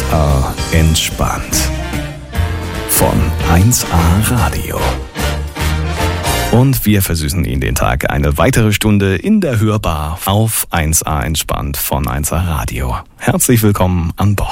1A entspannt. Von 1A Radio. Und wir versüßen Ihnen den Tag eine weitere Stunde in der Hörbar auf 1A entspannt von 1A Radio. Herzlich willkommen an Bord.